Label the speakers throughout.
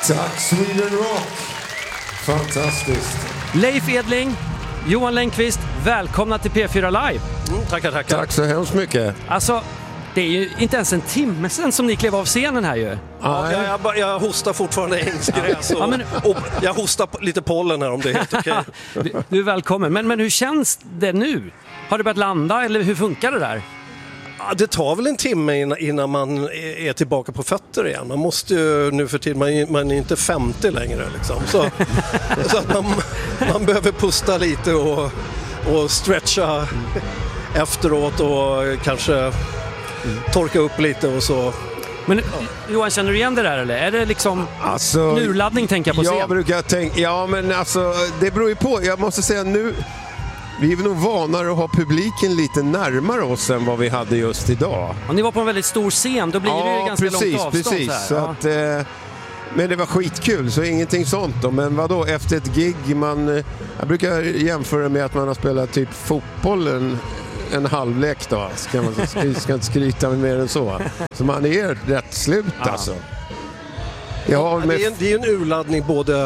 Speaker 1: Tack Sweden Rock. Fantastiskt.
Speaker 2: Leif Edling, Johan Längqvist, välkomna till P4 Live.
Speaker 3: Tackar.
Speaker 1: Tack så hemskt mycket.
Speaker 2: Alltså, det är ju inte ens en timme sedan som ni klev av scenen här ju.
Speaker 3: Ja, jag hostar fortfarande ängsgräs och jag hostar lite pollen här om det är helt okej.
Speaker 2: Du är välkommen. Men hur känns det nu? Har det börjat landa eller hur funkar det där?
Speaker 3: Ja, det tar väl en timme innan man är tillbaka på fötter igen. Man måste ju nu för tiden, man är inte 50 längre liksom. Så att man behöver pusta lite och stretcha efteråt och kanske torka upp lite och så.
Speaker 2: Men Johan, känner du igen det där eller? Är det liksom urladdning tänker jag på scen?
Speaker 1: Jag brukar tänka, men det beror ju på. Jag måste säga nu, vi är nog vanare att ha publiken lite närmare oss än vad vi hade just idag.
Speaker 2: Och ni var på en väldigt stor scen, då blir det ju ganska långt avstånd.
Speaker 1: Precis. Så att, men det var skitkul, så ingenting sånt då. Men vadå, efter ett gig, jag brukar jämföra med att man har spelat typ fotboll en halvlek då. Ska inte skryta med mer än så. Så man är rätt slut alltså.
Speaker 3: Det är en urladdning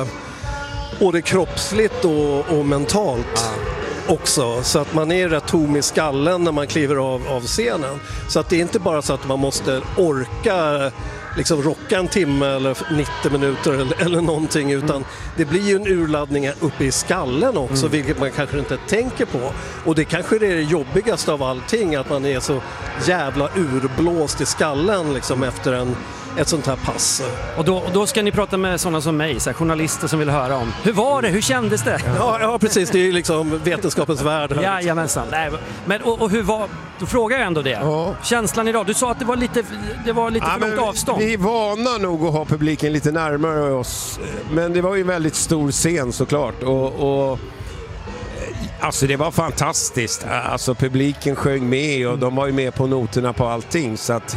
Speaker 3: både kroppsligt och mentalt också. Så att man är rätt tom i skallen när man kliver av scenen. Så att det är inte bara så att man måste orka liksom rocka en timme eller 90 minuter eller någonting, utan det blir ju en urladdning uppe i skallen också, vilket man kanske inte tänker på. Och det kanske är det jobbigaste av allting, att man är så jävla urblåst i skallen liksom efter ett sånt här pass.
Speaker 2: Och då ska ni prata med sådana som mig, så här, journalister som vill höra om. Hur var det? Hur kändes det?
Speaker 3: Ja, precis. Det är ju liksom vetenskapens värld.
Speaker 2: Jajamensan. Nej, men och hur var... Då frågar jag ändå det. Ja. Känslan idag. Du sa att det var lite för långt avstånd.
Speaker 1: Vi är vana nog att ha publiken lite närmare oss. Men det var ju en väldigt stor scen såklart. Och alltså det var fantastiskt. Alltså publiken sjöng med och de var ju med på noterna på allting. Så att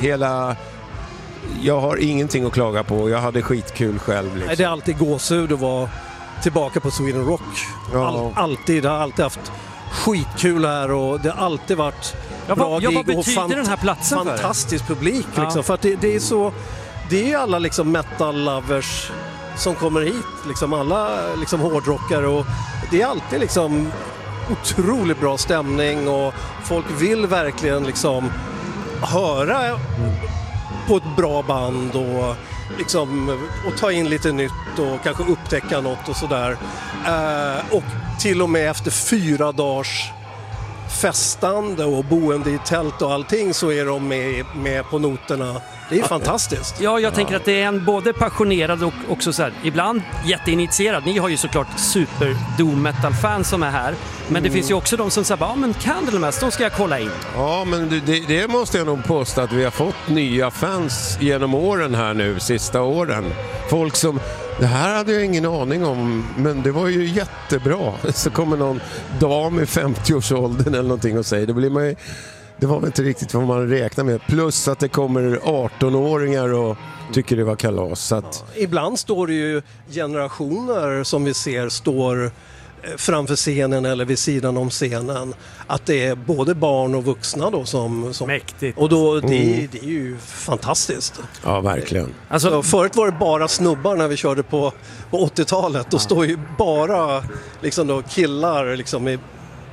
Speaker 1: jag har ingenting att klaga på. Jag hade skitkul själv. Liksom.
Speaker 3: Det är alltid gåshud att vara tillbaka på Sweden Rock. Ja. Alltid. Jag har alltid haft skitkul här och det har alltid varit bra gig.
Speaker 2: Vad betyder den här platsen
Speaker 3: fantastisk publik liksom. För att det är så, det är alla liksom metal lovers som kommer hit liksom, alla liksom hårdrockare, och det är alltid liksom otroligt bra stämning och folk vill verkligen liksom höra på ett bra band och liksom och ta in lite nytt och kanske upptäcka något och sådär. Och till och med efter 4 dagars festande och boende i tält och allting så är de med på noterna. Det är fantastiskt.
Speaker 2: Ja, jag tänker att det är en både passionerad och också så här, ibland jätteinitierad. Ni har ju såklart super doom metal fans som är här. Men det finns ju också de som säger, men Candlemass, då ska jag kolla in.
Speaker 1: Ja, men det måste jag nog påstå att vi har fått nya fans genom åren här nu, sista åren. Folk som, det här hade jag ingen aning om, men det var ju jättebra. Så kommer någon dam i 50-årsåldern eller någonting och säger, det var väl inte riktigt vad man räknar med. Plus att det kommer 18-åringar och tycker det var kalas. Så att...
Speaker 3: Ibland står det ju generationer som vi ser står framför scenen eller vid sidan om scenen. Att det är både barn och vuxna då som...
Speaker 2: Mäktigt.
Speaker 3: Och då, det är ju fantastiskt.
Speaker 1: Ja, verkligen.
Speaker 3: Alltså, förut var det bara snubbar när vi körde på 80-talet. Då står ju bara liksom då killar liksom i...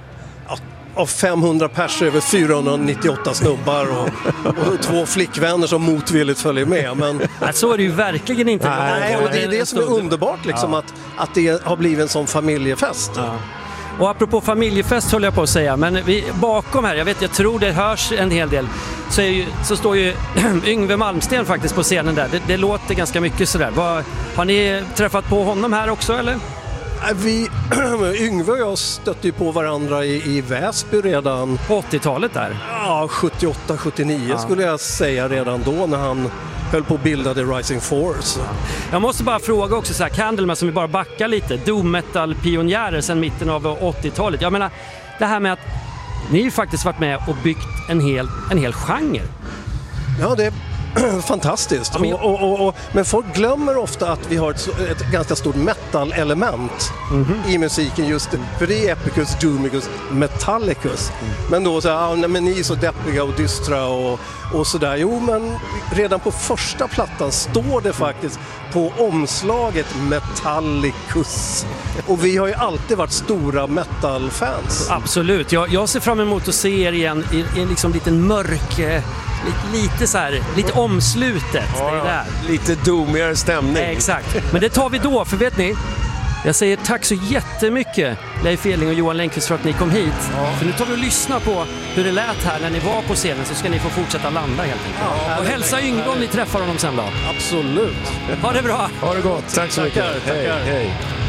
Speaker 3: Av 500 pers över 498 snubbar och 2 flickvänner som motvilligt följer med. Men
Speaker 2: så är det ju verkligen inte.
Speaker 3: Nej, och det är det som är underbart liksom, att det har blivit en sån familjefest. Ja.
Speaker 2: Och apropå familjefest höll jag på att säga, men bakom här, jag tror det hörs en hel del, så står ju Yngve Malmsten faktiskt på scenen där. Det låter ganska mycket sådär. Har ni träffat på honom här också eller?
Speaker 3: Yngve och jag stötte ju på varandra i Väsby redan
Speaker 2: på 80-talet där.
Speaker 3: Ja, 78-79 skulle jag säga redan då när han höll på att bilda The Rising Force.
Speaker 2: Jag måste bara fråga också så här, Candlemass, som vi bara backar lite, doom metal pionjärer sedan mitten av 80-talet. Jag menar, det här med att ni ju faktiskt varit med och byggt en hel genre.
Speaker 3: Ja, det är fantastiskt. Men folk glömmer ofta att vi har ett ganska stort metal-element i musiken just för det är Epicus, Doomicus, Metallicus. Men då så men ni är så deppiga och dystra och sådär. Jo, men redan på första plattan står det faktiskt på omslaget Metallicus. Och vi har ju alltid varit stora metal-fans.
Speaker 2: Absolut. Jag ser fram emot att se er igen i en liksom liten mörk, lite så här, lite omslutet.
Speaker 1: Ja,
Speaker 2: det är där.
Speaker 1: Lite domigare stämning.
Speaker 2: Exakt. Men det tar vi då, för vet ni, jag säger tack så jättemycket Leif Edling och Johan Längqvist för att ni kom hit. Ja. För nu tar vi och lyssna på hur det lät här när ni var på scenen, så ska ni få fortsätta landa helt enkelt. Ja, och hälsa Yngve om ni träffar honom sen då.
Speaker 3: Absolut.
Speaker 2: Ha det bra.
Speaker 1: Ha det gott. Tack så mycket.
Speaker 3: Tackar.
Speaker 1: Hej.